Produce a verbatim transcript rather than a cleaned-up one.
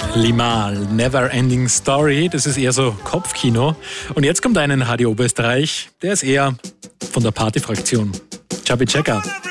Limahl, Never Ending Story, das ist eher so Kopfkino. Und jetzt kommt ein H D Oberösterreich, der ist eher von der Partyfraktion. Chubby Checker.